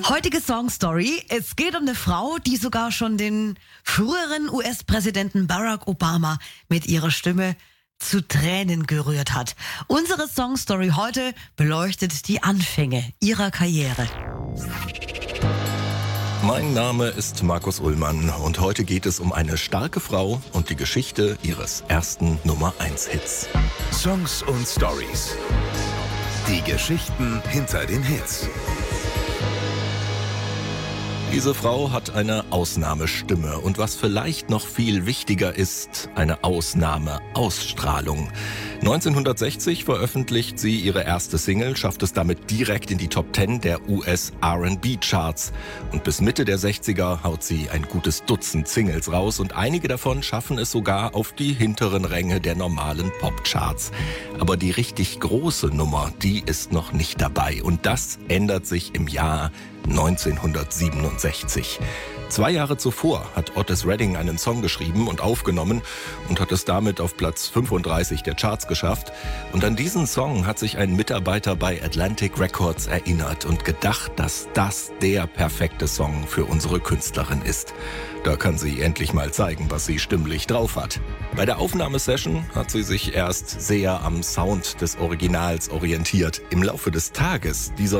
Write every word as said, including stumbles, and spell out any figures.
Heutige Songstory. Es geht um eine Frau, die sogar schon den früheren U S-Präsidenten Barack Obama mit ihrer Stimme zu Tränen gerührt hat. Unsere Songstory heute beleuchtet die Anfänge ihrer Karriere. Mein Name ist Markus Ullmann und heute geht es um eine starke Frau und die Geschichte ihres ersten Nummer eins Hits. Songs und Stories. Die Geschichten hinter den Hits. Diese Frau hat eine Ausnahmestimme und was vielleicht noch viel wichtiger ist, eine Ausnahmeausstrahlung. neunzehnhundertsechzig veröffentlicht sie ihre erste Single, schafft es damit direkt in die Top zehn der U S R and B Charts. Und bis Mitte der sechziger haut sie ein gutes Dutzend Singles raus und einige davon schaffen es sogar auf die hinteren Ränge der normalen Popcharts. Aber die richtig große Nummer, die ist noch nicht dabei und das ändert sich im Jahr neunzehnhundertsiebenundsechzig. Zwei Jahre zuvor hat Otis Redding einen Song geschrieben und aufgenommen und hat es damit auf Platz fünfunddreißig der Charts geschafft. Und an diesen Song hat sich ein Mitarbeiter bei Atlantic Records erinnert und gedacht, dass das der perfekte Song für unsere Künstlerin ist. Da kann sie endlich mal zeigen, was sie stimmlich drauf hat. Bei der Aufnahmesession hat sie sich erst sehr am Sound des Originals orientiert. Im Laufe des Tages dieser